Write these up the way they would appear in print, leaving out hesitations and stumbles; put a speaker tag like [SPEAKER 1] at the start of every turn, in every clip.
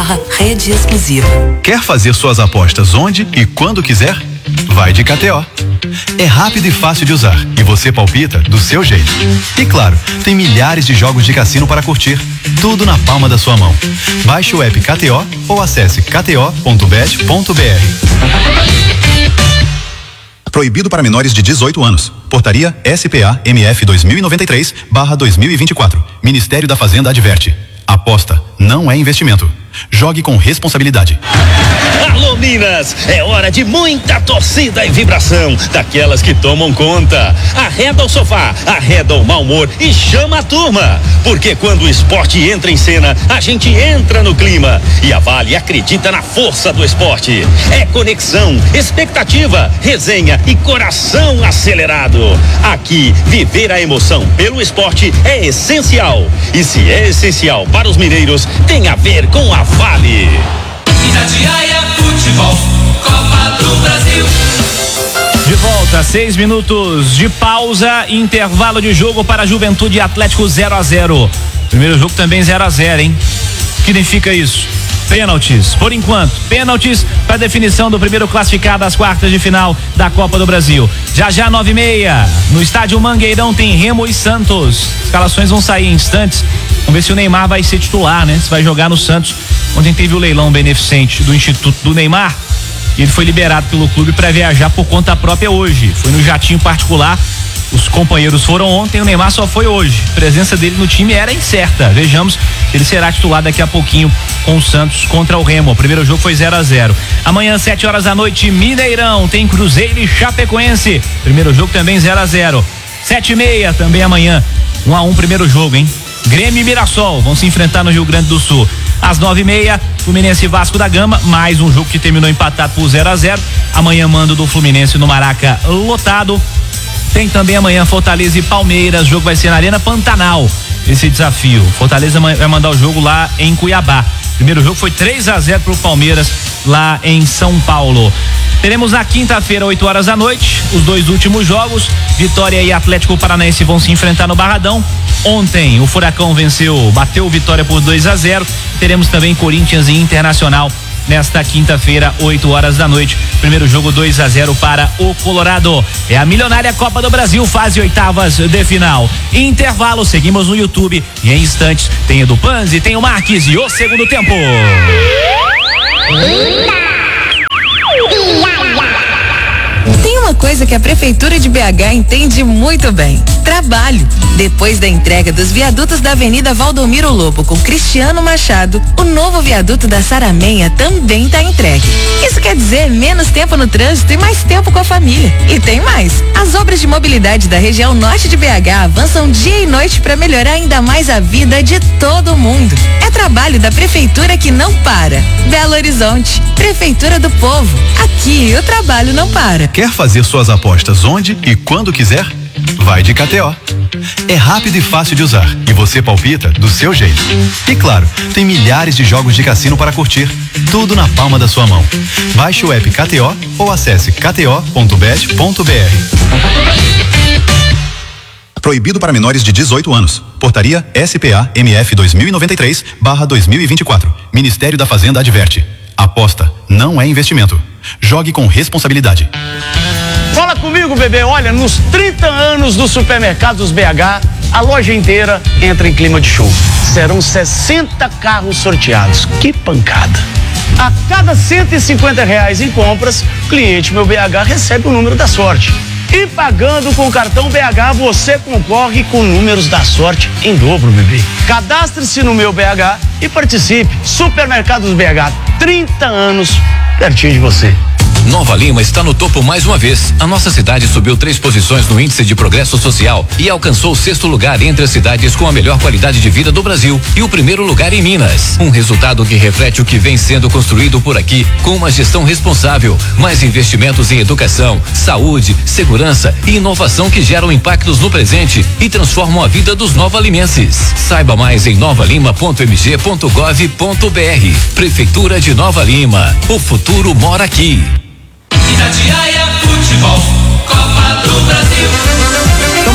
[SPEAKER 1] KTO/rede exclusiva.
[SPEAKER 2] Quer fazer suas apostas onde e quando quiser? Vai de KTO. É rápido e fácil de usar e você palpita do seu jeito. E claro, tem milhares de jogos de cassino para curtir, tudo na palma da sua mão. Baixe o app KTO ou acesse kto.bet.br. Proibido para menores de 18 anos. Portaria SPA-MF 2093/2024. Ministério da Fazenda adverte. Aposta não é investimento. Jogue com responsabilidade.
[SPEAKER 3] Alô Minas, é hora de muita torcida e vibração, daquelas que tomam conta. Arreda o sofá, arreda o mau humor e chama a turma, porque quando o esporte entra em cena, a gente entra no clima, e a Vale acredita na força do esporte. É conexão, expectativa, resenha e coração acelerado. Aqui, viver a emoção pelo esporte é essencial, e se é essencial para os mineiros, tem a ver com a Vale.
[SPEAKER 4] Itatiaia Futebol, Copa do Brasil.
[SPEAKER 5] De volta, 6 minutos de pausa, intervalo de jogo para Juventude e Atlético 0-0. Primeiro jogo também 0-0, hein? O que significa isso? Pênaltis, por enquanto, pênaltis para definição do primeiro classificado às quartas de final da Copa do Brasil. Já 9h30, no estádio Mangueirão tem Remo e Santos. Escalações vão sair em instantes. Vamos ver se o Neymar vai ser titular, né? Se vai jogar no Santos. Ontem teve o leilão beneficente do Instituto do Neymar e ele foi liberado pelo clube para viajar por conta própria hoje. Foi no jatinho particular. Os companheiros foram ontem, o Neymar só foi hoje. A presença dele no time era incerta. Vejamos se ele será titular daqui a pouquinho com o Santos contra o Remo. O primeiro jogo foi 0-0. Amanhã, 7h da noite, Mineirão, tem Cruzeiro e Chapecoense. Primeiro jogo também 0-0. 7h30 também amanhã. 1-1 primeiro jogo, hein? Grêmio e Mirassol vão se enfrentar no Rio Grande do Sul. Às 9h30, Fluminense e Vasco da Gama, mais um jogo que terminou empatado por 0-0. Amanhã mando do Fluminense no Maraca lotado. Tem também amanhã Fortaleza e Palmeiras, o jogo vai ser na Arena Pantanal, esse desafio. Fortaleza vai mandar o jogo lá em Cuiabá. Primeiro jogo foi 3-0 pro Palmeiras lá em São Paulo. Teremos na quinta-feira, 8h da noite, os dois últimos jogos. Vitória e Atlético Paranaense vão se enfrentar no Barradão. Ontem o Furacão bateu o Vitória por 2-0. Teremos também Corinthians e Internacional nesta quinta-feira, 8h da noite. Primeiro jogo 2-0 para o Colorado. É a milionária Copa do Brasil, fase oitavas de final. Intervalo, seguimos no YouTube e em instantes tem Edu Panzi, tem o Marques e o segundo tempo.
[SPEAKER 6] Tem uma coisa que a Prefeitura de BH entende muito bem: trabalho. Depois da entrega dos viadutos da Avenida Valdomiro Lobo com Cristiano Machado, o novo viaduto da Saramenha também está entregue. Isso quer dizer menos tempo no trânsito e mais tempo com a família. E tem mais: as obras de mobilidade da região norte de BH avançam dia e noite para melhorar ainda mais a vida de todo mundo. É trabalho da Prefeitura que não para. Belo Horizonte, Prefeitura do Povo. Aqui o trabalho não para.
[SPEAKER 2] Quer fazer suas apostas onde e quando quiser? Vai de KTO. É rápido e fácil de usar e você palpita do seu jeito. E claro, tem milhares de jogos de cassino para curtir, tudo na palma da sua mão. Baixe o app KTO ou acesse kto.bet.br. Proibido para menores de 18 anos. Portaria SPA-MF 2093/2024. Ministério da Fazenda adverte. Aposta não é investimento. Jogue com responsabilidade.
[SPEAKER 7] Fala comigo, bebê. Olha, nos 30 anos do Supermercados BH, a loja inteira entra em clima de show. Serão 60 carros sorteados. Que pancada! A cada R$150 em compras, o cliente Meu BH recebe o número da sorte. E pagando com o cartão BH, você concorre com números da sorte em dobro, bebê. Cadastre-se no Meu BH e participe. Supermercados BH, 30 anos pertinho de você.
[SPEAKER 8] Nova Lima está no topo mais uma vez. A nossa cidade subiu 3 posições no Índice de Progresso Social e alcançou o 6º lugar entre as cidades com a melhor qualidade de vida do Brasil e o 1º lugar em Minas. Um resultado que reflete o que vem sendo construído por aqui com uma gestão responsável, mais investimentos em educação, saúde, segurança e inovação que geram impactos no presente e transformam a vida dos novalimenses. Saiba mais em novalima.mg.gov.br. Prefeitura de Nova Lima. O futuro mora aqui.
[SPEAKER 4] Itatiaia Futebol, Copa do Brasil.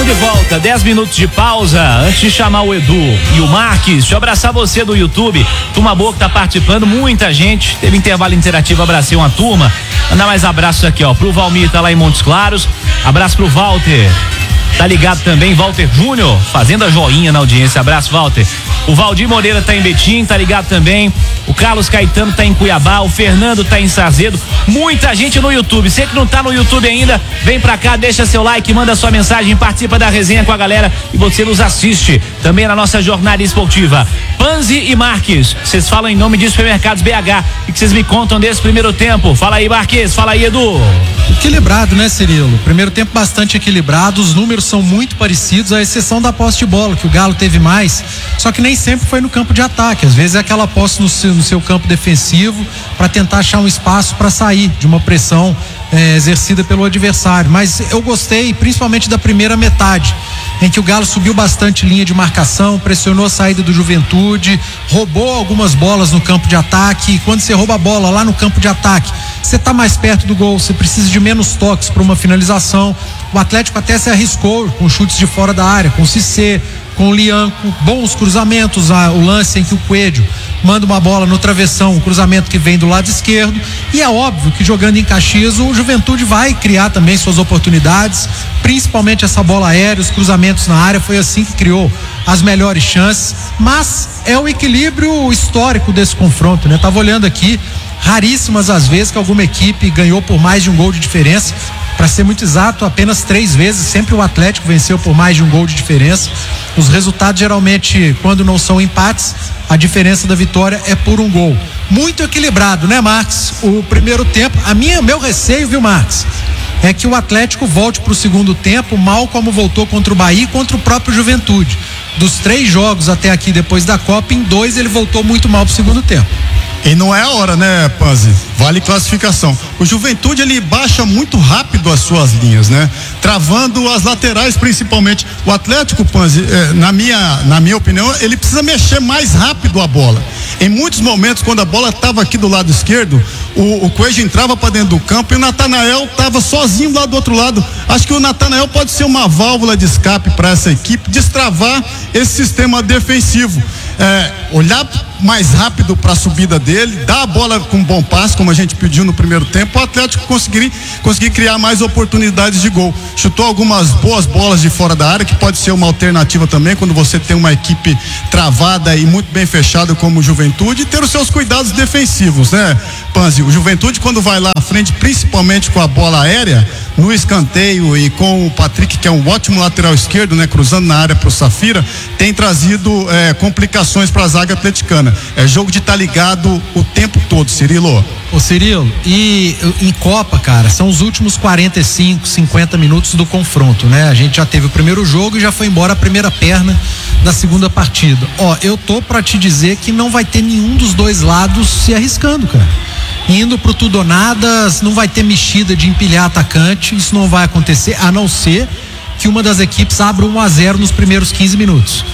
[SPEAKER 5] Estamos de volta, 10 minutos de pausa. Antes de chamar o Edu e o Marques, deixa eu abraçar você do YouTube. Turma boa que tá participando, muita gente. Teve intervalo interativo, abracei uma turma. Mandar mais abraços aqui, ó, pro Valmir, tá lá em Montes Claros. Abraço pro Walter. Tá ligado também, Walter Júnior, fazendo a joinha na audiência. Abraço, Walter. O Valdir Moreira tá em Betim, tá ligado também. O Carlos Caetano tá em Cuiabá, o Fernando tá em Sarzedo. Muita gente no YouTube. Você que não tá no YouTube ainda, vem pra cá, deixa seu like, manda sua mensagem, participa da resenha com a galera e você nos assiste também na nossa jornada esportiva. Panzi e Marques, vocês falam em nome de Supermercados BH. O que vocês me contam desse primeiro tempo? Fala aí, Marques, fala aí, Edu.
[SPEAKER 1] Equilibrado, né, Cirilo? Primeiro tempo bastante equilibrado, os números são muito parecidos, à exceção da posse de bola, que o Galo teve mais, só que nem sempre foi no campo de ataque, às vezes é aquela posse no seu campo defensivo para tentar achar um espaço para sair de uma pressão exercida pelo adversário, mas eu gostei principalmente da primeira metade, em que o Galo subiu bastante linha de marcação, pressionou a saída do Juventude, roubou algumas bolas no campo de ataque. Quando você rouba a bola lá no campo de ataque, você está mais perto do gol, você precisa de menos toques para uma finalização. O Atlético até se arriscou com chutes de fora da área, com o Cissé, com o Lian, com bons cruzamentos, o lance em que o Coelho manda uma bola no travessão, um cruzamento que vem do lado esquerdo, e é óbvio que jogando em Caxias o Juventude vai criar também suas oportunidades, principalmente essa bola aérea, os cruzamentos na área, foi assim que criou as melhores chances, mas é o equilíbrio histórico desse confronto, né? Tava olhando aqui, raríssimas as vezes que alguma equipe ganhou por mais de um gol de diferença. Para ser muito exato, apenas 3 vezes, sempre o Atlético venceu por mais de um gol de diferença. Os resultados geralmente, quando não são empates, a diferença da vitória é por um gol. Muito equilibrado, né, Marques? O primeiro tempo, meu receio, viu, Marques, é que o Atlético volte para o segundo tempo mal como voltou contra o Bahia e contra o próprio Juventude. Dos 3 jogos até aqui depois da Copa, em 2 ele voltou muito mal para o segundo tempo.
[SPEAKER 9] E não é a hora, né, Panzi? Vale classificação. O Juventude, ele baixa muito rápido as suas linhas, né? Travando as laterais, principalmente. O Atlético, Panzi, na minha opinião, ele precisa mexer mais rápido a bola. Em muitos momentos, quando a bola estava aqui do lado esquerdo, o Coelho entrava para dentro do campo e o Natanael estava sozinho lá do outro lado. Acho que o Natanael pode ser uma válvula de escape para essa equipe, destravar esse sistema defensivo. Olhar mais rápido para a subida dele, dar a bola com um bom passe, como a gente pediu no primeiro tempo, o Atlético conseguir criar mais oportunidades de gol. Chutou algumas boas bolas de fora da área, que pode ser uma alternativa também, quando você tem uma equipe travada e muito bem fechada como o Juventude, e ter os seus cuidados defensivos, né, Panzi? O Juventude, quando vai lá à frente, principalmente com a bola aérea, no escanteio e com o Patrick, que é um ótimo lateral esquerdo, né, cruzando na área para o Safira, tem trazido complicações para a zaga atleticana. É jogo de estar ligado o tempo todo, Cirilo.
[SPEAKER 1] Ô Cirilo, e em Copa, cara, são os últimos 45, 50 minutos do confronto, né? A gente já teve o primeiro jogo e já foi embora a primeira perna da segunda partida. Eu tô pra te dizer que não vai ter nenhum dos dois lados se arriscando, cara. Indo pro tudo ou nada, não vai ter mexida de empilhar atacante, isso não vai acontecer, a não ser que uma das equipes abra 1-0 nos primeiros 15 minutos.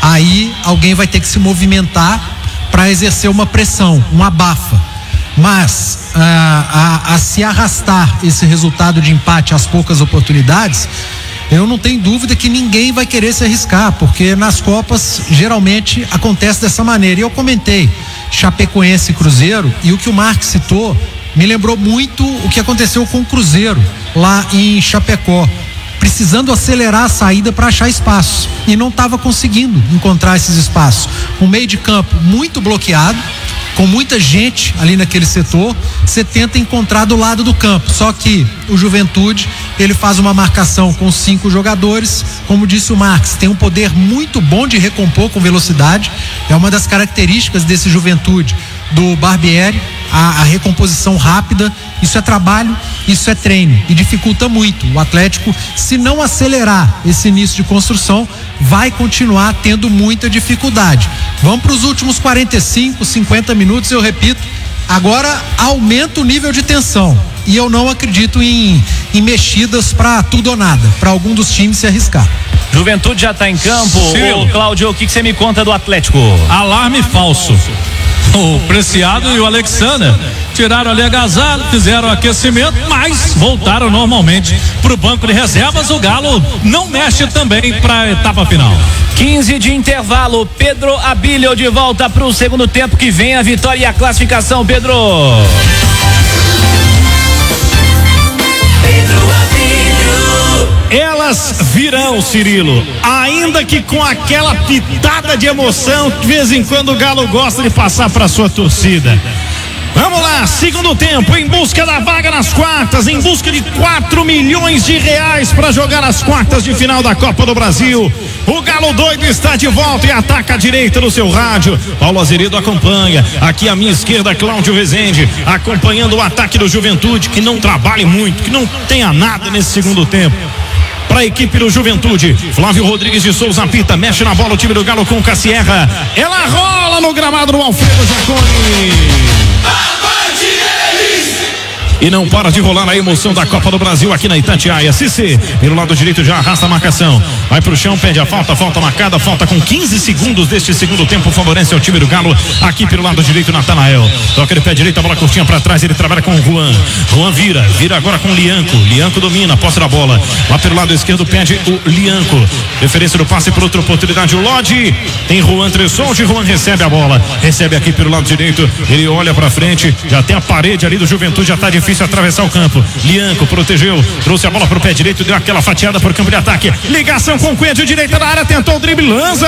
[SPEAKER 1] Aí alguém vai ter que se movimentar para exercer uma pressão, uma abafa. Mas a se arrastar esse resultado de empate às poucas oportunidades, eu não tenho dúvida que ninguém vai querer se arriscar, porque nas Copas geralmente acontece dessa maneira. E eu comentei Chapecoense e Cruzeiro, e o que o Marques citou me lembrou muito o que aconteceu com o Cruzeiro lá em Chapecó, precisando acelerar a saída para achar espaço e não estava conseguindo encontrar esses espaços. Um meio de campo muito bloqueado, com muita gente ali naquele setor, você tenta encontrar do lado do campo, só que o Juventude, ele faz uma marcação com 5 jogadores, como disse o Marques, tem um poder muito bom de recompor com velocidade, é uma das características desse Juventude, do Barbieri, a recomposição rápida, isso é trabalho, isso é treino e dificulta muito. O Atlético, se não acelerar esse início de construção, vai continuar tendo muita dificuldade. Vamos para os últimos 45, 50 minutos, eu repito, agora aumenta o nível de tensão e eu não acredito em mexidas para tudo ou nada, para algum dos times se arriscar.
[SPEAKER 5] Juventude já está em campo. Ô, Cláudio, o que você me conta do Atlético?
[SPEAKER 10] Alarme falso. O Preciado e o Alexander tiraram ali agasalho, fizeram aquecimento, mas voltaram normalmente pro banco de reservas. O Galo não mexe também para a etapa final.
[SPEAKER 5] 15 de intervalo. Pedro Abílio de volta pro segundo tempo, que vem a vitória e a classificação, Pedro.
[SPEAKER 11] Elas virão, Cirilo, ainda que com aquela pitada de emoção que de vez em quando o Galo gosta de passar para sua torcida. Vamos lá, segundo tempo, em busca da vaga nas quartas, em busca de 4 milhões de reais para jogar as quartas de final da Copa do Brasil. O Galo doido está de volta e ataca à direita no seu rádio. Paulo Azeredo acompanha. Aqui à minha esquerda, Cláudio Rezende, acompanhando o ataque do Juventude, que não trabalhe muito, que não tenha nada nesse segundo tempo. Para a equipe do Juventude, Flávio Rodrigues de Souza apita, mexe na bola o time do Galo com o Cassierra. Ela rola no gramado do Alfredo Jaconi. E não para de rolar a emoção da Copa do Brasil aqui na Itatiaia. Cissé, pelo lado direito, já arrasta a marcação. Vai pro chão, pede a falta, falta marcada, falta com 15 segundos deste segundo tempo, favorece ao time do Galo. Aqui pelo lado direito, Natanael. Toca de pé direito, a bola curtinha pra trás, ele trabalha com o Juan. Juan vira agora com o Lianco. Lianco domina, posse da bola. Lá pelo lado esquerdo, pede o Lianco. Referência do passe por outra oportunidade, o Lodi. Tem Juan Tressoldi, Juan recebe a bola. Recebe aqui pelo lado direito, ele olha pra frente, já tem a parede ali do Juventude, já tá difícil atravessar o campo. Lianco protegeu, trouxe a bola pro pé direito, deu aquela fatiada pro campo de ataque. Ligação com o Coelho, direita da área, tentou o drible, Lanza.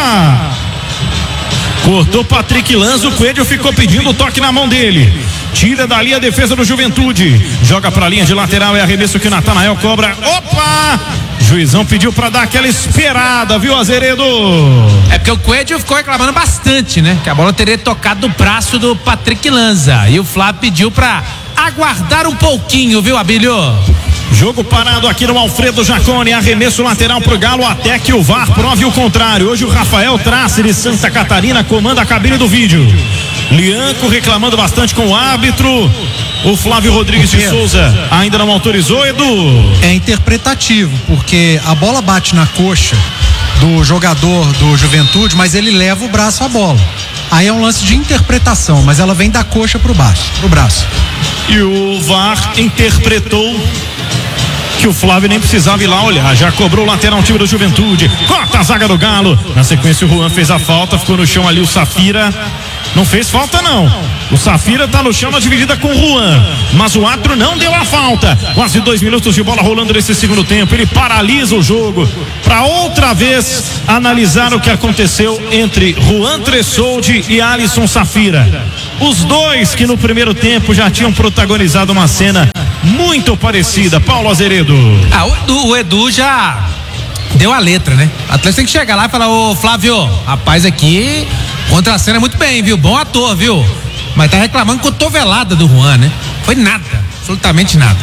[SPEAKER 11] Cortou Patrick Lanza, o Coelho ficou pedindo o toque na mão dele. Tira dali a defesa do Juventude. Joga pra linha de lateral, é arremesso que o Natanael cobra. Opa! Juizão pediu pra dar aquela esperada, viu, Azeredo?
[SPEAKER 12] É porque o Coelho ficou reclamando bastante, né? Que a bola teria tocado no braço do Patrick Lanza. E o Flávio pediu pra aguardar um pouquinho, viu, Abílio?
[SPEAKER 11] Jogo parado aqui no Alfredo Jaconi, arremesso lateral pro Galo até que o VAR prove o contrário. Hoje o Rafael Trace de Santa Catarina comanda a cabine do vídeo. Lianco reclamando bastante com o árbitro. O Flávio Rodrigues de Souza ainda não autorizou, Edu.
[SPEAKER 1] É interpretativo, porque a bola bate na coxa do jogador do Juventude, mas ele leva o braço à bola. Aí é um lance de interpretação, mas ela vem da coxa pro braço.
[SPEAKER 11] E o VAR interpretou que o Flávio nem precisava ir lá olhar, já cobrou o lateral o time do Juventude, corta a zaga do Galo, na sequência o Juan fez a falta, ficou no chão ali o Safira, não fez falta não, o Safira tá no chão na dividida com o Juan, mas o árbitro não deu a falta. Quase 2 minutos de bola rolando nesse segundo tempo, ele paralisa o jogo para outra vez analisar o que aconteceu entre Juan Tressoldi e Alisson Safira, os dois que no primeiro tempo já tinham protagonizado uma cena muito parecida. Paulo Azeredo.
[SPEAKER 12] O Edu já deu a letra, né? O Atlético tem que chegar lá e falar: ô Flávio, rapaz, aqui contra a cena muito bem, viu? Bom ator, viu? Mas tá reclamando cotovelada do Juan, né? Foi nada, absolutamente nada.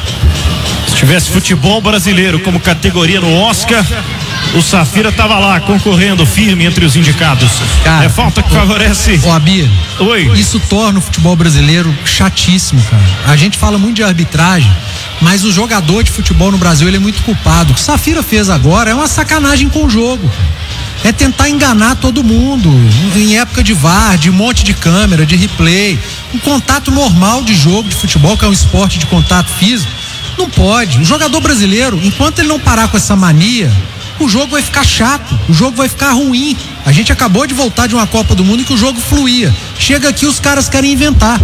[SPEAKER 11] Se tivesse futebol brasileiro como categoria no Oscar, o Safira tava lá concorrendo firme entre os indicados. Cara, é falta que favorece.
[SPEAKER 1] Ô Abir,
[SPEAKER 11] oi.
[SPEAKER 1] Isso torna o futebol brasileiro chatíssimo, cara. A gente fala muito de arbitragem, mas o jogador de futebol no Brasil, ele é muito culpado. O que o Safira fez agora é uma sacanagem com o jogo. É tentar enganar todo mundo em época de VAR, de um monte de câmera, de replay. Um contato normal de jogo de futebol, que é um esporte de contato físico, não pode. O jogador brasileiro, enquanto ele não parar com essa mania, o jogo vai ficar chato, o jogo vai ficar ruim. A gente acabou de voltar de uma Copa do Mundo em que o jogo fluía. Chega aqui, os caras querem inventar.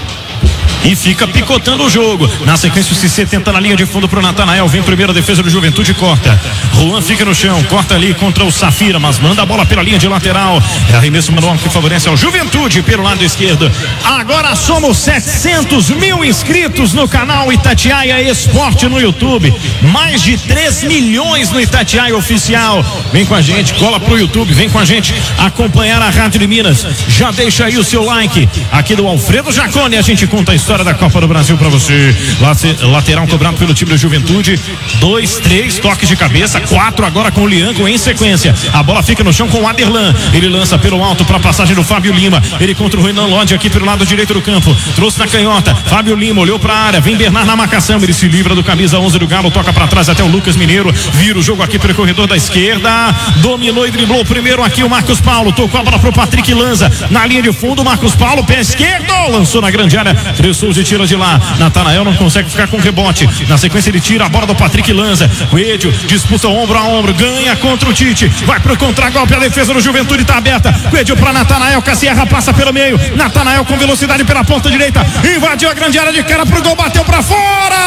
[SPEAKER 11] E fica picotando o jogo. Na sequência o Cissé tenta na linha de fundo pro Natanael. Vem primeiro a defesa do Juventude, corta. Juan fica no chão, corta ali contra o Safira, mas manda a bola pela linha de lateral. É arremesso manual que favorece ao Juventude pelo lado esquerdo. Agora somos 700 mil inscritos no canal Itatiaia Esporte no YouTube. Mais de 3 milhões no Itatiaia Oficial. Vem com a gente, cola pro YouTube, vem com a gente acompanhar a Rádio de Minas. Já deixa aí o seu like. Aqui do Alfredo Jaconi a gente conta a história história da Copa do Brasil pra você. Lateral cobrado pelo time da Juventude. 2, 3 toques de cabeça, 4 agora com o Lianco em sequência. A bola fica no chão com o Aderlan. Ele lança pelo alto para a passagem do Fábio Lima. Ele contra o Renan Lodge aqui pelo lado direito do campo. Trouxe na canhota. Fábio Lima olhou para a área. Vem Bernard na marcação. Ele se livra do camisa 11 do Galo. Toca para trás até o Lucas Mineiro. Vira o jogo aqui pelo corredor da esquerda. Dominou e driblou primeiro aqui o Marcos Paulo. Tocou a bola pro Patrick Lanza. Na linha de fundo, Marcos Paulo, pé esquerdo. Lançou na grande área. Tressou e tira de lá. Natanael não consegue ficar com rebote. Na sequência ele tira a bola do Patrick Lanza. Coelho disputa ombro a ombro. Ganha contra o Tite. Vai pro contragolpe. A defesa do Juventude tá aberta. Coelho para Natanael. Cassierra passa pelo meio. Natanael com velocidade pela ponta direita. Invadiu a grande área de cara pro gol. Bateu pra fora.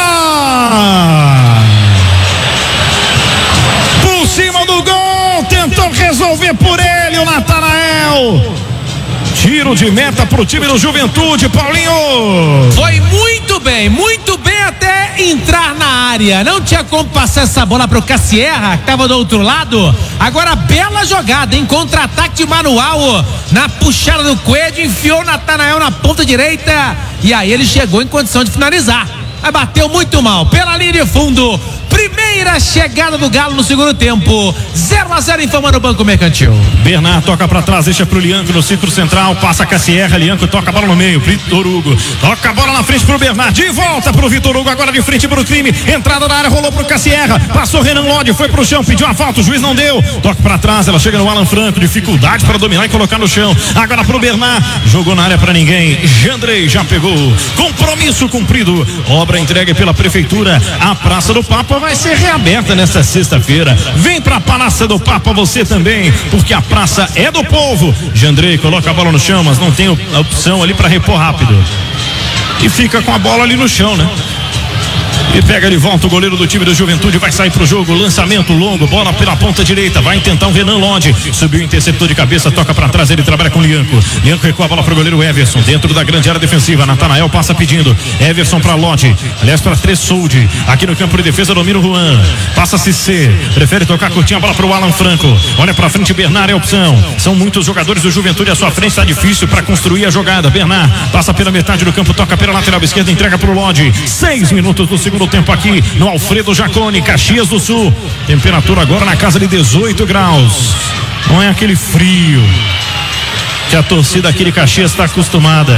[SPEAKER 11] Por cima do gol. Tentou resolver por ele o Natanael. Tiro de meta pro time do Juventude, Paulinho.
[SPEAKER 12] Foi muito bem até entrar na área. Não tinha como passar essa bola pro Cassierra, que tava do outro lado. Agora, bela jogada, em contra-ataque de manual. Na puxada do Coelho, enfiou o Natanael na ponta direita. E aí ele chegou em condição de finalizar. Mas bateu muito mal, pela linha de fundo. Primeira chegada do Galo no segundo tempo. 0-0 informa no Banco Mercantil.
[SPEAKER 11] Bernard toca pra trás, deixa pro Lianco no círculo central, passa a Cassierra, Lianco toca a bola no meio, Vitor Hugo toca a bola na frente pro Bernard, de volta pro Vitor Hugo, agora de frente pro crime, entrada na área, rolou pro Cassierra, passou Renan Lodge, foi pro chão, pediu a falta, o juiz não deu, toca pra trás, ela chega no Alan Franco, dificuldade para dominar e colocar no chão, agora pro Bernard, jogou na área pra ninguém, Jandrei já pegou, compromisso cumprido, obra entregue pela Prefeitura, a Praça do Papa vai ser reaberta nesta sexta-feira. Vem pra Praça do Papa você também, porque a praça é do povo. Jandrei coloca a bola no chão, mas não tem a opção ali para repor rápido. E fica com a bola ali no chão, né? E pega de volta o goleiro do time da Juventude, vai sair pro jogo, lançamento longo, bola pela ponta direita, vai tentar o Renan Lodge, subiu o interceptor de cabeça, toca pra trás, ele trabalha com o Lianco. Lianco recua a bola pro goleiro Everson, dentro da grande área defensiva, Natanael passa pedindo, Everson pra Lodge, aliás pra Tressoldi, aqui no campo de defesa domina o Juan, passa Cissé, prefere tocar curtinha a bola pro Alan Franco, olha pra frente, Bernard é a opção, são muitos jogadores do Juventude à sua frente, tá difícil pra construir a jogada, Bernard passa pela metade do campo, toca pela lateral esquerda, entrega pro Lodge, 6 minutos do segundo tempo aqui no Alfredo Jaconi, Caxias do Sul. Temperatura agora na casa de 18 graus. Não é aquele frio que a torcida aqui de Caxias está acostumada.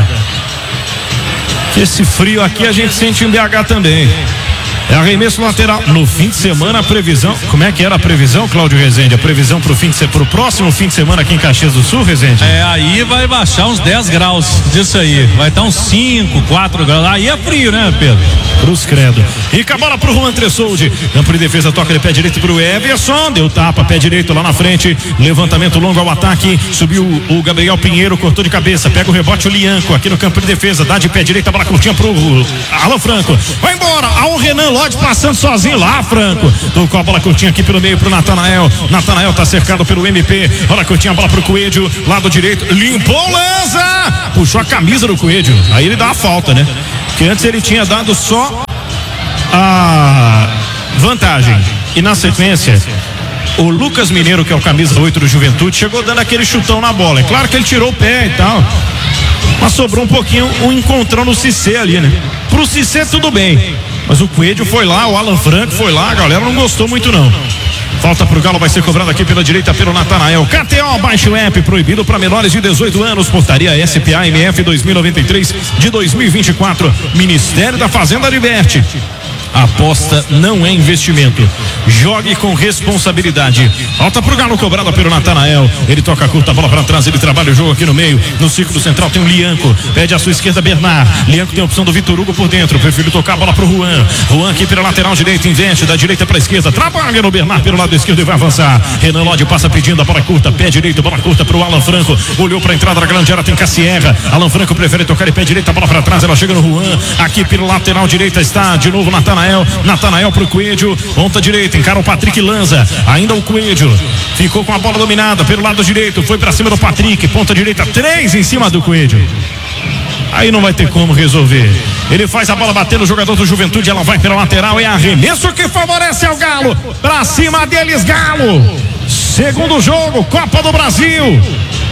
[SPEAKER 11] Esse frio aqui a gente sente em BH também. É arremesso lateral. No fim de semana a previsão, como é que era a previsão, Cláudio Rezende? A previsão pro próximo fim de semana aqui em Caxias do Sul, Rezende?
[SPEAKER 10] Aí vai baixar uns 10 graus disso aí. Vai estar uns 5, 4 graus. Aí é frio, né, Pedro?
[SPEAKER 11] Cruz credo. E com a bola pro Juan Tressoldi. Campo de defesa, toca de pé direito pro Everson. Deu tapa, pé direito lá na frente. Levantamento longo ao ataque. Subiu o Gabriel Pinheiro, cortou de cabeça. Pega o rebote o Lianco aqui no campo de defesa. Dá de pé direito, a bola curtinha pro Alan Franco. Vai embora. Ao Renan Lodge passando sozinho lá, Franco. Tocou a bola curtinha aqui pelo meio pro Natanael. Natanael tá cercado pelo MP. Bola curtinha, a bola pro Coelho. Lado direito. Limpou Lanza. Puxou a camisa do Coelho. Aí ele dá a falta, né? Que antes ele tinha dado só a vantagem. E na sequência, o Lucas Mineiro, que é o camisa 8 do Juventude, chegou dando aquele chutão na bola. É claro que ele tirou o pé e tal, mas sobrou um pouquinho um encontrão no Cissé ali, né? Pro Cissé tudo bem, mas o Coelho foi lá, o Alan Franco foi lá, a galera não gostou muito não. Falta pro Galo, vai ser cobrado aqui pela direita pelo Natanael. KTO, baixe o app, proibido para menores de 18 anos. Portaria SPA MF 2093 de 2024. Ministério da Fazenda adverte. Aposta não é investimento. Jogue com responsabilidade. Falta pro Galo, cobrada pelo Natanael. Ele toca a curta, bola para trás, ele trabalha o jogo aqui no meio. No círculo central tem o Lianco. Pede à sua esquerda Bernard. Lianco tem a opção do Vitor Hugo por dentro. Prefiro tocar a bola pro Juan. Juan aqui pela lateral direita, investe da direita para a esquerda. Trabalha no Bernard pelo lado esquerdo e vai avançar. Renan Lodge passa pedindo a bola curta. Pé direito, bola curta pro Alan Franco. Olhou para a entrada da grande área, tem Cassierra. Alan Franco prefere tocar de pé direito, a bola para trás, ela chega no Juan. Aqui pela lateral direita está de novo Natanael. Natanael pro Coelho, ponta direita, encara o Patrick Lanza, ainda o Coelho, ficou com a bola dominada pelo lado direito, foi pra cima do Patrick, ponta direita, 3 em cima do Coelho. Aí não vai ter como resolver. Ele faz a bola bater no jogador do Juventude, ela vai pela lateral, é arremesso que favorece ao Galo, pra cima deles Galo. Segundo jogo, Copa do Brasil.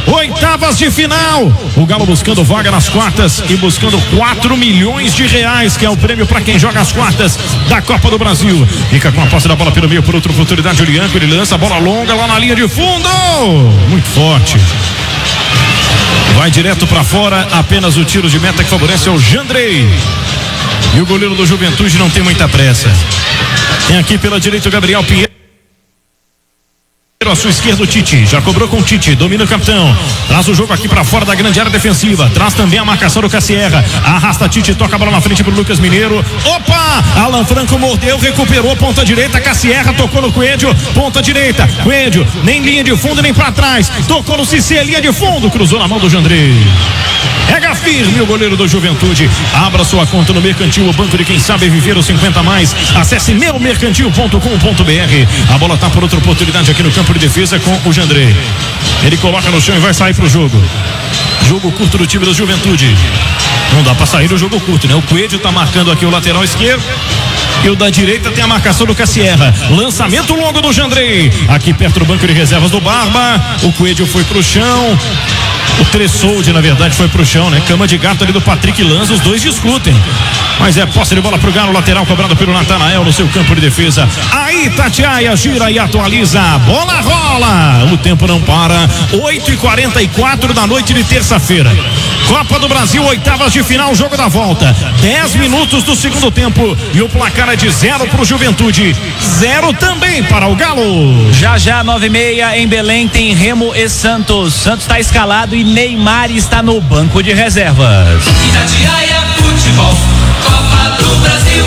[SPEAKER 11] oitavas de final. O Galo buscando vaga nas quartas e buscando 4 milhões de reais, que é o prêmio para quem joga as quartas da Copa do Brasil. Fica com a posse da bola pelo meio por outra oportunidade. O Lianco, ele lança a bola longa lá na linha de fundo. Muito forte. Vai direto para fora. Apenas o tiro de meta que favorece o Jandrei. E o goleiro do Juventude não tem muita pressa. Tem aqui pela direita o Gabriel Pinheiro. À sua esquerda o Tite, já cobrou com o Tite, domina o capitão, traz o jogo aqui pra fora da grande área defensiva, traz também a marcação do Cassierra, arrasta Tite, toca a bola na frente pro Lucas Mineiro, opa, Alan Franco mordeu, recuperou, ponta direita, Cassierra tocou no Coelho, ponta direita, Coelho, nem linha de fundo nem pra trás, tocou no Cissé, linha de fundo, cruzou na mão do Jandrei. Pega firme o goleiro do Juventude. Abra sua conta no Mercantil, o banco de quem sabe viver os 50 mais. Acesse meumercantil.com.br. A bola tá por outra oportunidade aqui no campo de defesa com o Jandrei. Ele coloca no chão e vai sair pro jogo. Jogo curto do time do Juventude. Não dá pra sair do jogo curto, né? O Coelho tá marcando aqui o lateral esquerdo. E o da direita tem a marcação do Cassierra. Lançamento longo do Jandrei. Aqui perto do banco de reservas do Barba. O Coelho foi pro chão. O Tressolde, na verdade, foi pro chão, né? Cama de gato ali do Patrick Lanza, os dois discutem. Mas é posse de bola pro Galo, lateral cobrado pelo Natanael no seu campo de defesa. Aí Itatiaia gira e atualiza. Bola rola. O tempo não para. 8h44 da noite de terça-feira. Copa do Brasil, oitavas de final, jogo da volta. 10 minutos do segundo tempo. E o placar é de 0 pro Juventude. 0 também para o Galo.
[SPEAKER 5] Já 9h30 em Belém tem Remo e Santos. Santos está escalado e Neymar está no banco de reservas.
[SPEAKER 4] Itatiaia Futebol, Copa do Brasil.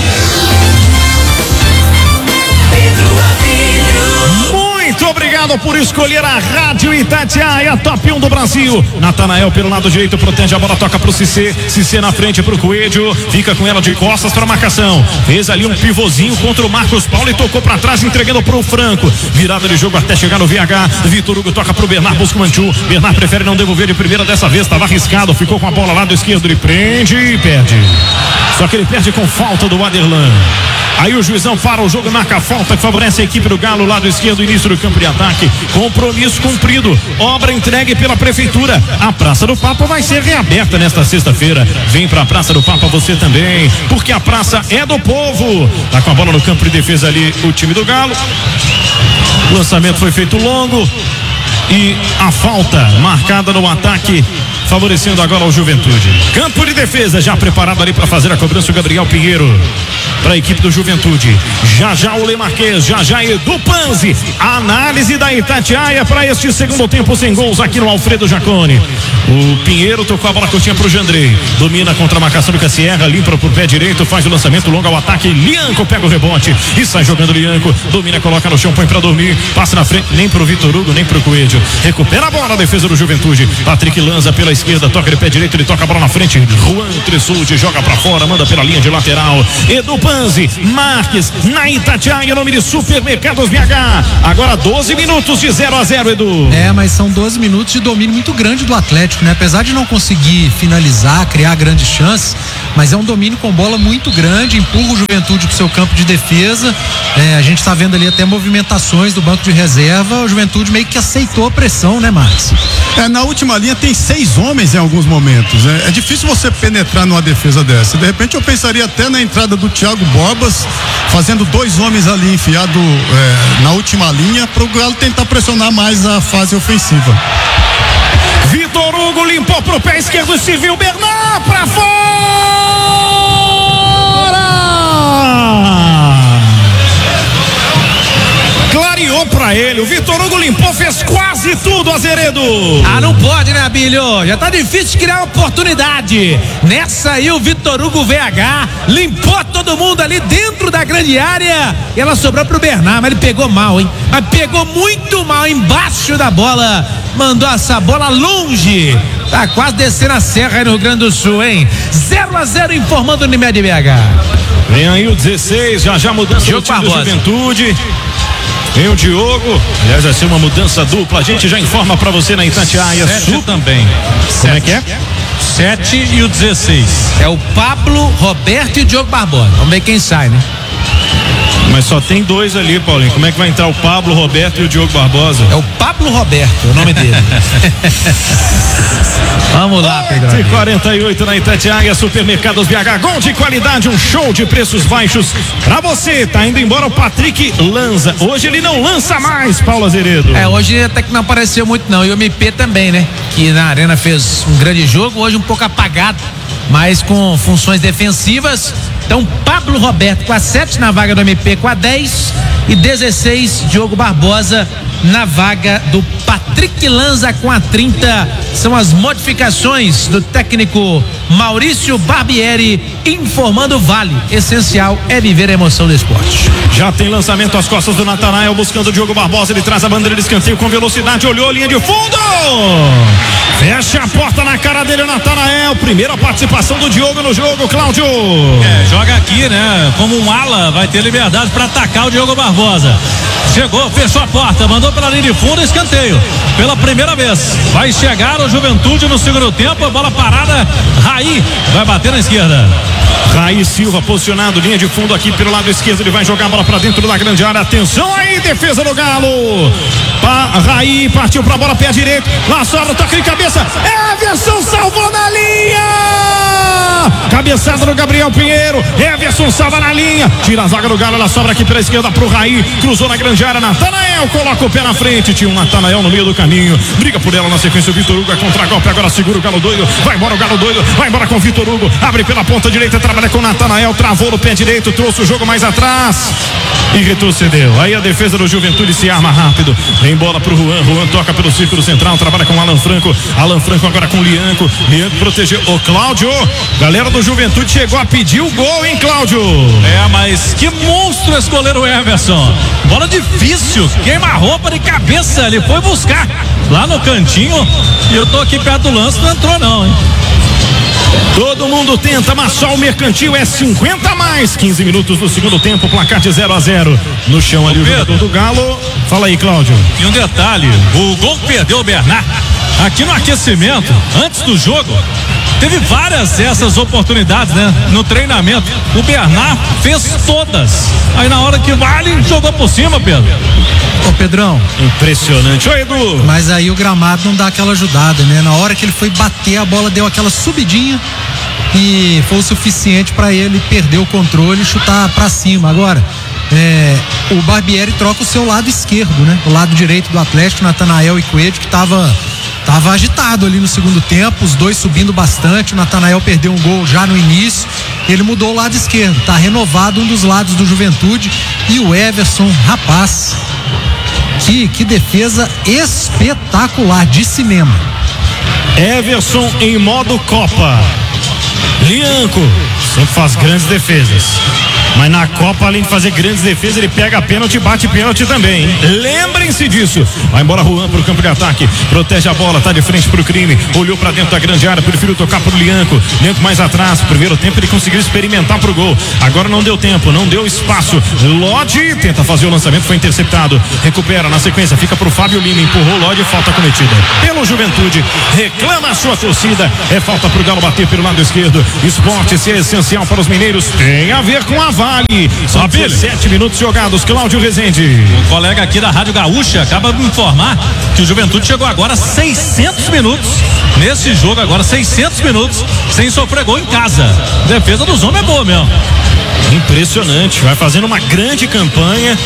[SPEAKER 11] Muito obrigado por escolher a Rádio Itatiaia, top 1 do Brasil. Natanael pelo lado direito, protege a bola, toca pro Cissé. Cissé na frente pro Coelho, fica com ela de costas pra marcação. Fez ali um pivôzinho contra o Marcos Paulo e tocou pra trás, entregando pro Franco. Virada de jogo até chegar no VH. Vitor Hugo toca pro Bernard, busca o Manchu. Bernard prefere não devolver de primeira dessa vez, estava arriscado, ficou com a bola lá do esquerdo, ele prende e perde. Só que ele perde com falta do Aderlan. Aí o juizão para o jogo, marca a falta que favorece a equipe do Galo, lado esquerdo, início do campo de ataque. Compromisso cumprido, obra entregue pela prefeitura. A Praça do Papa vai ser reaberta nesta sexta-feira. Vem pra Praça do Papa você também, porque a praça é do povo. Tá com a bola no campo de defesa ali o time do Galo. O lançamento foi feito longo e a falta marcada no ataque, favorecendo agora o Juventude. Campo de defesa já preparado ali para fazer a cobrança o Gabriel Pinheiro para a equipe do Juventude. Já o Lê Marquez, já Edu Panzi. Análise da Itatiaia para este segundo tempo sem gols aqui no Alfredo Jaconi. O Pinheiro tocou a bola curtinha pro Jandrei. Domina contra a marcação do Cassierra, limpa pro pé direito, faz o lançamento longo ao ataque. Lianco pega o rebote e sai jogando Lianco. Domina, coloca no chão, põe para dormir. Passa na frente, nem pro Vitor Hugo, nem pro Coelho. Recupera a bola a defesa do Juventude. Patrick Lanza pela esquerda, toca de pé direito, ele toca a bola na frente. Juan Tressolde joga pra fora, manda pela linha de lateral. Edu Panzi, Marques, na Itatiaia, nome de Supermercados BH. Agora 12 minutos de 0-0, Edu.
[SPEAKER 1] Mas são 12 minutos de domínio muito grande do Atlético, né? Apesar de não conseguir finalizar, criar grandes chances, mas é um domínio com bola muito grande, empurra o Juventude pro seu campo de defesa. A gente tá vendo ali até movimentações do banco de reserva. O Juventude meio que aceitou a pressão, né, Marcos?
[SPEAKER 9] Na última linha tem 6 homens em alguns momentos, né? É difícil você penetrar numa defesa dessa. De repente eu pensaria até na entrada do Thiago Borbas, fazendo 2 homens ali enfiado na última linha, para o Galo tentar pressionar mais a fase ofensiva.
[SPEAKER 11] Vitor Hugo limpou pro pé esquerdo, Civil Bernard pra fora! Clareou pra ele, o Vitor Hugo limpou, fez quase tudo, Azeredo.
[SPEAKER 12] Não pode, né, Bilho? Já tá difícil de criar oportunidade. Nessa aí o Vitor Hugo VH limpou todo mundo ali dentro da grande área e ela sobrou pro Bernard, mas ele pegou mal, hein? Mas pegou muito mal embaixo da bola, mandou essa bola longe. Tá quase descendo a serra aí no Rio Grande do Sul, hein? 0-0 informando o Unimed BH.
[SPEAKER 11] Vem aí o 16, já mudança do time do Juventude. Vem o Diogo, aliás vai ser uma mudança dupla, a gente já informa pra você na Itatiaia.
[SPEAKER 10] 7 também.
[SPEAKER 11] Como é que é?
[SPEAKER 10] 7 e o 16.
[SPEAKER 12] É o Pablo, Roberto e o Diogo Barbosa. Vamos ver quem sai, né?
[SPEAKER 11] mas só tem 2 ali, Paulinho. Como é que vai entrar o Pablo Roberto e o Diogo Barbosa?
[SPEAKER 12] É o Pablo Roberto, o nome dele. Vamos lá, Pedro.
[SPEAKER 11] 48 na Itatiaia, Supermercados BH, gol de qualidade, um show de preços baixos pra você. Tá indo embora o Patrick Lanza. Hoje ele não lança mais, Paulo Azeredo.
[SPEAKER 12] Hoje até que não apareceu muito não. E o MP também, né? Que na Arena fez um grande jogo, hoje um pouco apagado, mas com funções defensivas. Então, Pablo Roberto com a 7 na vaga do MP com a 10 e 16, Diogo Barbosa na vaga do Patrick Lanza com a 30. São as modificações do técnico Maurício Barbieri, informando o Vale. Essencial é viver a emoção do esporte.
[SPEAKER 11] Já tem lançamento às costas do Natanael, buscando o Diogo Barbosa. Ele traz a bandeira de escanteio com velocidade, olhou a linha de fundo. Fecha a porta na cara dele, o Natanael. Primeira participação do Diogo no jogo, Cláudio.
[SPEAKER 10] Joga aqui, né? Como um ala, vai ter liberdade para atacar o Diogo Barbosa. Chegou, fechou a porta, mandou pela linha de fundo, escanteio. Pela primeira vez. Vai chegar o Juventude no segundo tempo, bola parada. Raí vai bater na esquerda.
[SPEAKER 11] Raí Silva posicionado, linha de fundo aqui pelo lado esquerdo. Ele vai jogar a bola pra dentro da grande área. Atenção aí, defesa do Galo. Raí partiu pra bola, pé direito. Lá sobra, toque de cabeça. Everson salvou na linha. Cabeçada do Gabriel Pinheiro. Everson salva na linha. Tira a zaga do Galo, ela sobra aqui pela esquerda pro Raí. Cruzou na grande área. Natanael coloca o pé na frente. Tinha um Natanael no meio do caminho. Briga por ela na sequência. O Vitor Hugo é contra-golpe. Agora segura o Galo doido. Vai embora o Galo doido. Vai embora com o Vitor Hugo. Abre pela ponta direita. Trabalha com o Natanael. Travou no pé direito. Trouxe o jogo mais atrás. E retrocedeu. Aí a defesa do Juventude se arma rápido. Vem bola pro Juan. Juan toca pelo círculo central. Trabalha com o Alan Franco. Alan Franco agora com o Lianco. Lianco protegeu. Ô, Cláudio. Galera do Juventude chegou a pedir o gol, hein, Cláudio?
[SPEAKER 10] Mas que monstro esse goleiro Everson. Bola difícil. Queima a roupa de cabeça. Ele foi buscar lá no cantinho. E eu tô aqui perto do lance. Não entrou, não, hein?
[SPEAKER 11] Todo mundo tenta, mas só o Mercantil é 50 a mais. 15 minutos do segundo tempo, placar de 0-0. No chão ali o jogador do Galo. Fala aí, Cláudio.
[SPEAKER 10] E um detalhe, o gol que perdeu o Bernard, aqui no aquecimento, antes do jogo, teve várias dessas oportunidades, né? No treinamento, o Bernard fez todas. Aí na hora que vale, jogou por cima, Pedro.
[SPEAKER 1] Ô, Pedrão.
[SPEAKER 11] Impressionante. Oi, Edu.
[SPEAKER 1] Mas aí o gramado não dá aquela ajudada, né? Na hora que ele foi bater, a bola deu aquela subidinha e foi o suficiente para ele perder o controle e chutar para cima. Agora, o Barbieri troca o seu lado esquerdo, né? O lado direito do Atlético, Natanael e Coelho, que tava agitado ali no segundo tempo, os dois subindo bastante. O Natanael perdeu um gol já no início, ele mudou o lado esquerdo, tá renovado um dos lados do Juventude. E o Everson, rapaz, que defesa espetacular, de cinema.
[SPEAKER 11] Everson em modo Copa. Lianco sempre faz grandes defesas, mas na Copa, além de fazer grandes defesas, ele pega pênalti e bate pênalti também, hein? Lembrem-se disso. Vai embora Juan pro campo de ataque, protege a bola, tá de frente pro crime, olhou pra dentro da grande área, preferiu tocar pro Lianco. Lianco mais atrás, primeiro tempo ele conseguiu experimentar pro gol, agora não deu tempo, não deu espaço. Lodi tenta fazer o lançamento, foi interceptado, recupera na sequência, fica pro Fábio Lima, empurrou Lodi, falta cometida pelo Juventude. Reclama a sua torcida, é falta pro Galo bater pelo lado esquerdo. Esporte ser essencial para os mineiros, tem a ver com a Vale. Só 7 minutos jogados. Cláudio Rezende.
[SPEAKER 10] O colega aqui da Rádio Gaúcha acaba de me informar que o Juventude chegou agora a 600 minutos nesse jogo, agora 600 minutos sem sofrer gol em casa. A defesa dos homens é boa mesmo.
[SPEAKER 11] Impressionante, vai fazendo uma grande campanha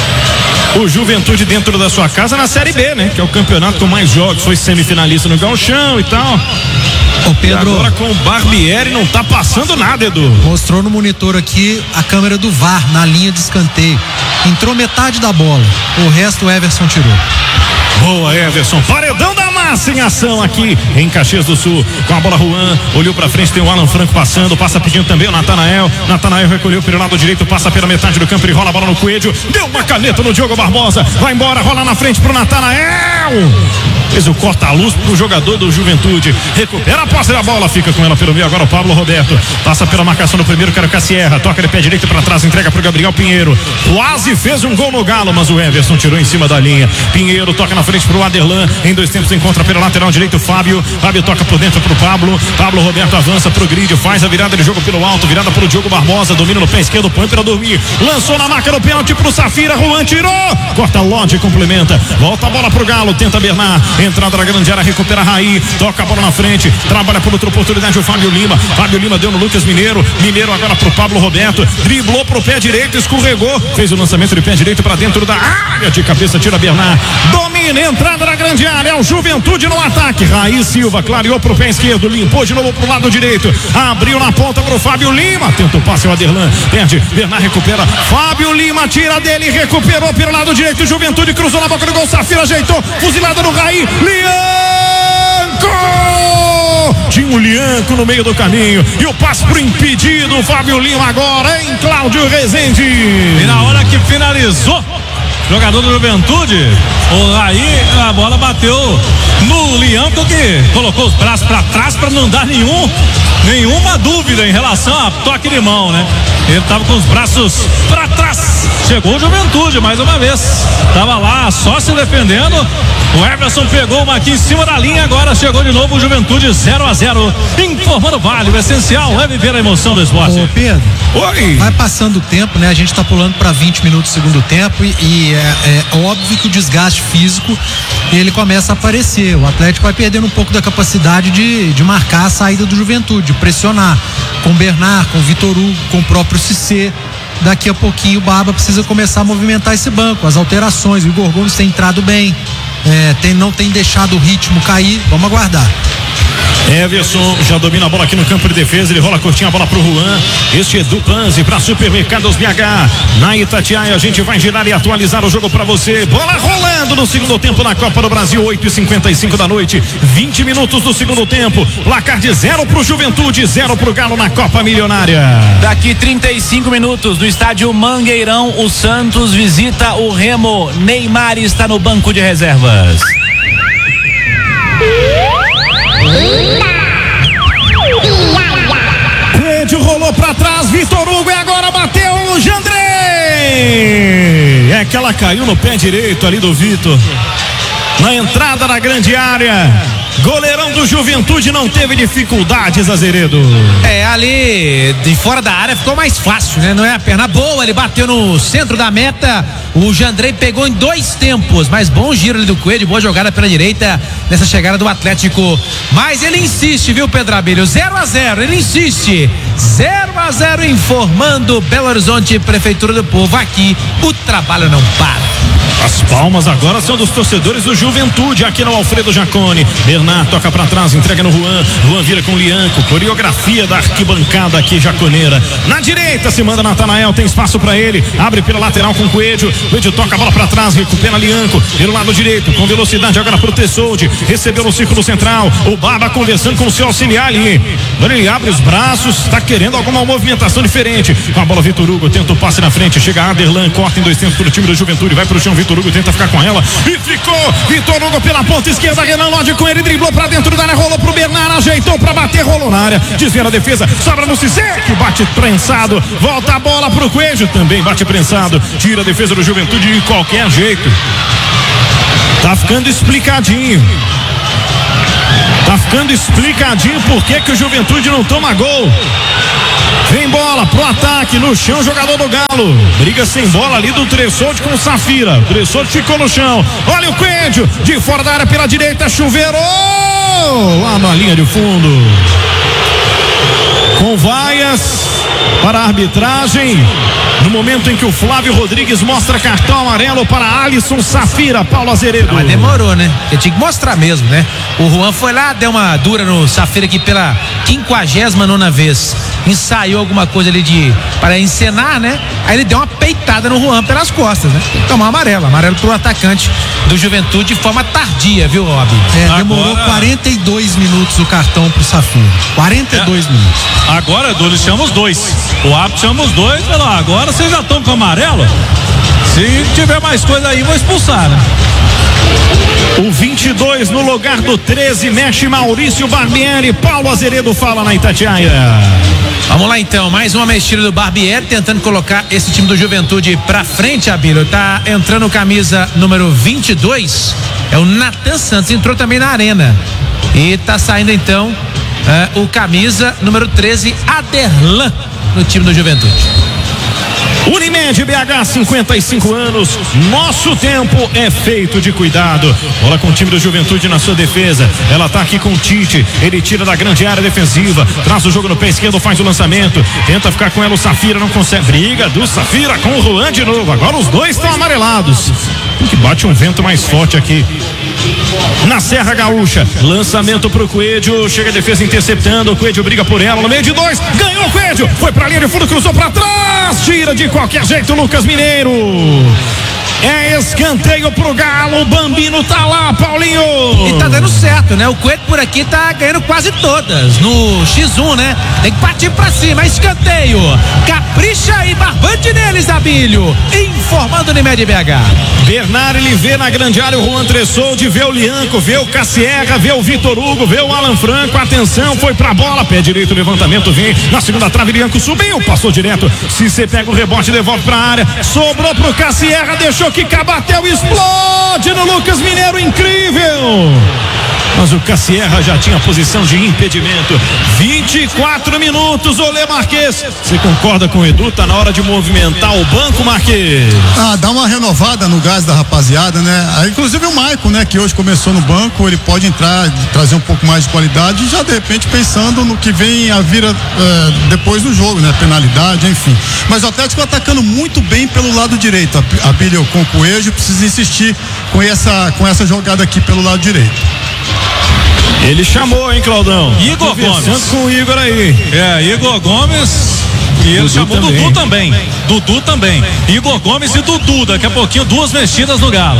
[SPEAKER 11] o Juventude dentro da sua casa na Série B, né? Que é o campeonato com mais jogos, foi semifinalista no Gauchão e tal.
[SPEAKER 1] Ô, Pedro,
[SPEAKER 11] e agora com o Barbieri não tá passando nada, Edu.
[SPEAKER 1] Mostrou no monitor aqui a câmera do VAR na linha de escanteio. Entrou metade da bola, o resto o Everson tirou.
[SPEAKER 11] Boa, Everson. Paredão da massa em ação aqui em Caxias do Sul. Com a bola, Juan olhou pra frente, tem o Alan Franco passando, passa pedindo também o Natanael. Natanael recolheu pelo lado direito, passa pela metade do campo e rola a bola no Coelho. Deu uma caneta no Diogo Barbosa. Vai embora, rola na frente pro Natanael. Fez o corta-luz pro jogador do Juventude. Recupera a posse da bola, fica com ela pelo meio. Agora o Pablo Roberto passa pela marcação do primeiro, cara, com a Sierra. Toca de pé direito pra trás, entrega pro Gabriel Pinheiro. Quase fez um gol no Galo, mas o Everson tirou em cima da linha. Pinheiro toca na frente pro Aderlan. Em 2 tempos encontra entra pela lateral direito, Fábio toca por dentro pro Pablo Roberto avança pro grid, faz a virada de jogo pelo alto, virada pro Diogo Barbosa, domina no pé esquerdo, põe pra dormir, lançou na marca do pênalti pro Safira, Juan tirou, corta Lodge, complementa, volta a bola pro Galo, tenta Bernard, entrada na grande área, recupera Raí, toca a bola na frente, trabalha por outra oportunidade o Fábio Lima deu no Lucas Mineiro agora pro Pablo Roberto, driblou pro pé direito, escorregou, fez o lançamento de pé direito pra dentro da área, de cabeça tira Bernard, domina, entrada na grande área, é o Juventude no ataque, Raí Silva, clareou pro pé esquerdo, limpou de novo pro lado direito, abriu na ponta pro Fábio Lima, tenta o passe, o Aderlan, perde, Bernard recupera, Fábio Lima tira dele, recuperou pelo lado direito, Juventude cruzou na boca do gol, Safira ajeitou, fuzilada no Raí, tinha um Lianco no meio do caminho e o passe pro impedido, Fábio Lima agora em Cláudio Rezende.
[SPEAKER 10] E na hora que finalizou, jogador do Juventude, o Raí, a bola bateu no Lianco, que colocou os braços para trás para não dar nenhuma dúvida em relação a toque de mão, né? Ele tava com os braços para trás. Chegou o Juventude mais uma vez. Tava lá só se defendendo. O Everson pegou uma aqui em cima da linha. Agora chegou de novo o Juventude 0-0. Informando o Vale. O essencial é viver a emoção do esporte.
[SPEAKER 1] Ô Pedro,
[SPEAKER 11] oi.
[SPEAKER 1] Vai passando o tempo, né? A gente tá pulando para 20 minutos do segundo tempo e é óbvio que o desgaste físico ele começa a aparecer. O Atlético vai perdendo um pouco da capacidade de marcar a saída do Juventude, de pressionar com o Bernard, com o Vitor Hugo, com o próprio Cissé. Daqui a pouquinho o Barba precisa começar a movimentar esse banco, as alterações. O Igor Gomes tem entrado bem, não tem deixado o ritmo cair. Vamos aguardar.
[SPEAKER 11] Everson já domina a bola aqui no campo de defesa, ele rola curtinho a bola pro Juan. Este é do Panzi para Supermercados BH. Na Itatiaia a gente vai girar e atualizar o jogo para você. Bola rolando no segundo tempo na Copa do Brasil, 8h55 da noite, 20 minutos do segundo tempo. Placar de 0 pro Juventude, 0 pro Galo na Copa Milionária.
[SPEAKER 5] Daqui 35 minutos no estádio Mangueirão, o Santos visita o Remo. Neymar está no banco de reservas.
[SPEAKER 11] Coelho rolou pra trás, Vitor Hugo e agora bateu o Jandrei. É que ela caiu no pé direito ali do Vitor. Na entrada da grande área. Goleirão do Juventude não teve dificuldades, Azeredo.
[SPEAKER 12] Ali de fora da área ficou mais fácil, né? Não é a perna boa, ele bateu no centro da meta. O Jandrei pegou em 2 tempos, mas bom giro ali do Coelho, boa jogada pela direita nessa chegada do Atlético. Mas ele insiste, viu, Pedro Abelho? 0-0, ele insiste. 0-0, informando Belo Horizonte, Prefeitura do Povo. Aqui o trabalho não para.
[SPEAKER 11] As palmas agora são dos torcedores do Juventude aqui no Alfredo Jaconi. Bernard toca pra trás, entrega no Juan. Juan vira com o Lianco. Coreografia da arquibancada aqui jaconeira. Na direita se manda Natanael, tem espaço pra ele. Abre pela lateral com o Coelho. Coelho toca a bola pra trás, recupera Lianco. Pelo lado direito, com velocidade agora pro Tessoldi. Recebeu no círculo central. O Barba conversando com o seu auxiliar ali. Agora ele abre os braços, tá querendo alguma movimentação diferente. Com a bola Vitor Hugo, tenta o passe na frente. Chega Aderlan, corta em 2 tempos pro time do Juventude. Vai pro chão, Vitor Hugo tenta ficar com ela e ficou. Vitor Hugo pela ponta esquerda, Renan Lodge com ele, driblou pra dentro da área, rolou pro Bernard, ajeitou pra bater, rolou na área, desvia na defesa, sobra no Cissé, que bate prensado, volta a bola pro Coelho, também bate prensado, tira a defesa do Juventude de qualquer jeito. Tá ficando explicadinho. Tá ficando explicadinho por que o Juventude não toma gol. Vem bola pro ataque, no chão, jogador do Galo. Briga sem bola ali do Tressoldi com o Safira. O Tressoldi ficou no chão. Olha o Coelho, de fora da área pela direita, chuveirou lá na linha de fundo. Com vaias para a arbitragem. No momento em que o Flávio Rodrigues mostra cartão amarelo para Alisson Safira, Paulo Azeredo.
[SPEAKER 12] Mas demorou, né? Porque tinha que mostrar mesmo, né? O Juan foi lá, deu uma dura no Safira aqui pela 59ª vez. Ensaiou alguma coisa ali para encenar, né? Aí ele deu uma peitada no Juan pelas costas, né? Tem que tomar amarelo pro atacante do Juventude de forma tardia, viu, Rob?
[SPEAKER 1] Demorou 42 minutos o cartão pro Safira. 42 minutos.
[SPEAKER 10] Agora, Edu, eles chamam os 2. O árbitro chama os 2, agora vocês já estão com amarelo. Se tiver mais coisa aí, vou expulsar, né?
[SPEAKER 11] O 22 no lugar do 13, mexe Maurício Barbieri. Paulo Azeredo fala na Itatiaia.
[SPEAKER 12] Vamos lá então, mais uma mexida do Barbieri, tentando colocar esse time do Juventude pra frente, Abílio. Tá entrando camisa número 22, é o Nathan Santos, entrou também na arena. E tá saindo então o camisa número 13, Aderlan, no time do Juventude.
[SPEAKER 11] Unimed BH, 55 anos. Nosso tempo é feito de cuidado. Bola com o time do Juventude na sua defesa. Ela tá aqui com o Tite. Ele tira da grande área defensiva. Traz o jogo no pé esquerdo, faz o lançamento. Tenta ficar com ela o Safira, não consegue. Briga do Safira com o Juan de novo. Agora os dois estão amarelados. Que bate um vento mais forte aqui na Serra Gaúcha. Lançamento pro Coelho. Chega a defesa interceptando. O Coelho briga por ela no meio de dois. Ganhou o Coelho. Foi pra linha de fundo, cruzou pra trás. Tira de qualquer jeito, Lucas Mineiro. É escanteio pro Galo. O Bambino tá lá, Paulinho.
[SPEAKER 12] E tá dando certo, né? O Coelho por aqui tá ganhando quase todas no X1, né? Tem que partir pra cima. Escanteio. Capricha aí, barbante neles, Abílio. Informando o Unimed BH.
[SPEAKER 11] Bernard, ele vê na grande área o Juan Tressoldi, vê o Lianco, vê o Cassierra, vê o Vitor Hugo, vê o Alan Franco. Atenção, foi pra bola, pé direito, levantamento, vem na segunda trave, Lianco subiu, passou direto. Se você pega o rebote, devolve pra área, sobrou pro Cassierra, deixou quicar, bateu, explode no Lucas Mineiro, incrível. Mas o Cassierra já tinha posição de impedimento. 24 minutos, Olê Marquês. Você concorda com o Edu? Tá na hora de movimentar o banco, Marquês.
[SPEAKER 9] Dá uma renovada no gás da rapaziada, né? Inclusive o Maicon, né? Que hoje começou no banco, ele pode entrar, trazer um pouco mais de qualidade e já de repente pensando no que vem a vir depois do jogo, né? Penalidade, enfim. Mas o Atlético atacando muito bem pelo lado direito. A Bílio com o Coelho precisa insistir com essa jogada aqui pelo lado direito.
[SPEAKER 11] Ele chamou, hein, Claudão?
[SPEAKER 10] Igor Gomes.
[SPEAKER 11] Com o Igor aí.
[SPEAKER 10] Igor Gomes. E ele chamou Dudu também. Dudu também. Igor Gomes e Dudu. Daqui a pouquinho, 2 mexidas no Galo.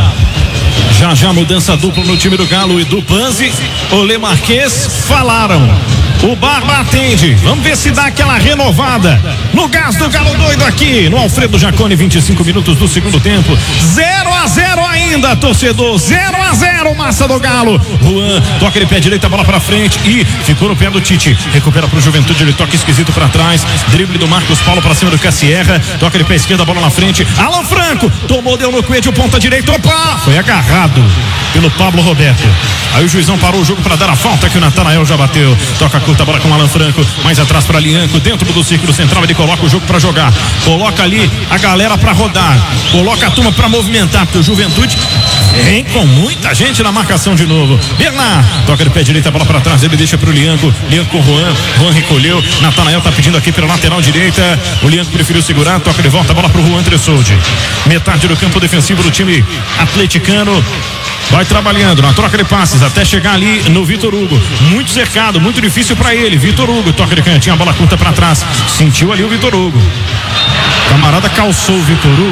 [SPEAKER 11] Já mudança dupla no time do Galo. Edu Panzi, Olê Marquês falaram. O Barba atende. Vamos ver se dá aquela renovada no gás do Galo doido aqui no Alfredo Jaconi. 25 minutos do segundo tempo. 0-0 ainda, torcedor. 0-0, massa do Galo. Juan toca ele pé direito, a bola pra frente e ficou no pé do Tite. Recupera pro Juventude, ele toca esquisito pra trás. Drible do Marcos Paulo pra cima do Cassierra. Toca ele pé esquerdo, a bola na frente. Alan Franco tomou, deu no Coelho, ponta direita. Opa! Foi agarrado pelo Pablo Roberto. Aí o juizão parou o jogo pra dar a falta que o Natanael já bateu. Toca curta bola com o Alan Franco, mais atrás para Lianco, dentro do círculo central, ele coloca o jogo para jogar, coloca ali a galera para rodar, coloca a turma para movimentar, porque o Juventude vem com muita gente na marcação de novo. Bernard toca de pé direito, a bola para trás, ele deixa pro Lianco, Lianco com o Juan recolheu, Natanael tá pedindo aqui pela lateral direita, o Lianco preferiu segurar, toca de volta, a bola pro Juan Tressoldi, metade do campo defensivo do time atleticano. Vai trabalhando na troca de passes até chegar ali no Vitor Hugo. Muito cercado, muito difícil pra ele. Vitor Hugo, toca de cantinho, a bola curta pra trás. Sentiu ali o Vitor Hugo. Camarada calçou o Vitor Hugo.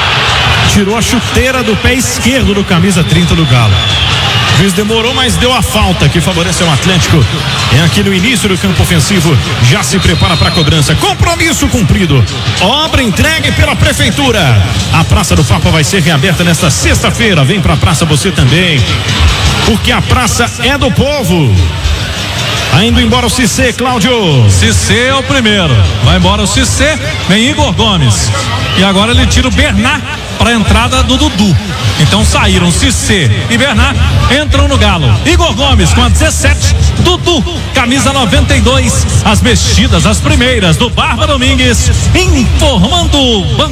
[SPEAKER 11] Tirou a chuteira do pé esquerdo do camisa 30 do Galo. O juiz demorou, mas deu a falta que favorece o Atlético. É aqui no início do campo ofensivo. Já se prepara para a cobrança. Compromisso cumprido. Obra entregue pela prefeitura. A Praça do Papa vai ser reaberta nesta sexta-feira. Vem para a praça você também, porque a praça é do povo. Indo embora o Cissé, Cláudio.
[SPEAKER 10] Cissé é o primeiro. Vai embora o Cissé, vem Igor Gomes. E agora ele tira o Bernard para a entrada do Dudu. Então saíram Cissé e Bernard, entram no Galo. Igor Gomes com a 17, Dudu, camisa 92. As mexidas, as primeiras do Barba Domingues, informando